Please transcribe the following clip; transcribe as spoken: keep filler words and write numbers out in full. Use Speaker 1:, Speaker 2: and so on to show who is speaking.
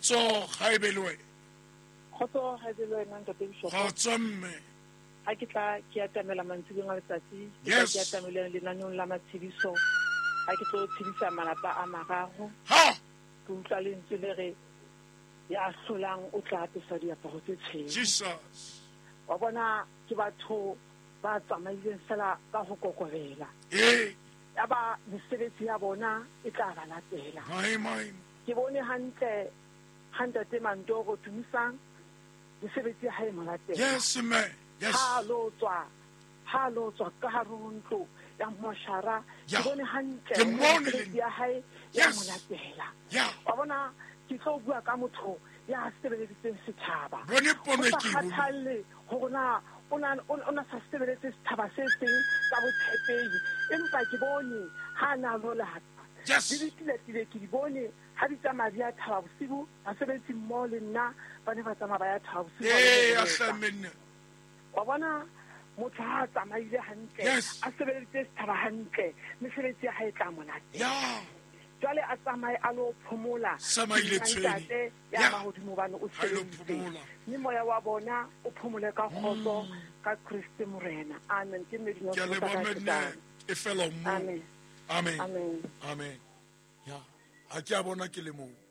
Speaker 1: Khotso ga e be le wena.
Speaker 2: Khotso ga e be le wena ntate Bishop.
Speaker 1: Khotso mme.
Speaker 2: Ha ke tla ke atamela mantsibeng a letsatsi,
Speaker 1: Yes.
Speaker 2: ke atamela lenaneong la matshediso. Ha ke tlo tshedisa malapa a mararo.
Speaker 1: Ha.
Speaker 2: Ke utlwa lentswe le re ya hlolang o tla apesa diaparo tse tshweu.
Speaker 1: Jesus.
Speaker 2: Wa bona ke batho ba tsamaileng fela ka ho kokobela.
Speaker 1: Eh.
Speaker 2: Ya ba mesebetsi ya bona e tla ba latela.
Speaker 1: Mai mai.
Speaker 2: Ke bone hantle hantate Mandoro Tumisang mesebetsi ya hae molatela.
Speaker 1: Yes man. Yes.
Speaker 2: Ha lo tswa ha lo tswa ka hare ho ntlo ya moshara ke bone hantle mesebetsi ya hae ya molatela.
Speaker 1: Yeah.
Speaker 2: Wa bona ke tlo bua ka motho ya sebeleditseng setjhaba.
Speaker 1: Bone pono e ke
Speaker 2: Ho kgathalle hore na ona ona sa sebeletse setjhaba se seng ka botshepehi empa ke bone ha na lo lata.
Speaker 1: Yes.
Speaker 2: Di ditile ke di bone ha di tsamaya di a thaba bosibu ba sebetsi mmoho le nna ba ne ba tsamaya ba ya thaba bosibu.
Speaker 1: Eh ya hlamenne.
Speaker 2: Wa bona motho ha tsamaile hantle a sebeleditse setjhaba hantle mesebetsi ya hae tla monate.
Speaker 1: Ya.
Speaker 2: Jwale a tsamaye a lo phomola
Speaker 1: Samaile tshweni
Speaker 2: ya mahodimo bane o sebeditse mme moya wa bona o phomole ka kgotso ka Kristo Morena. Amen. Ke medimo
Speaker 1: Ke le bomene e fela mo.
Speaker 2: Amen.
Speaker 1: Amen.
Speaker 2: Amen.
Speaker 1: Amen. Ya. Ha ke a bona ke le mo.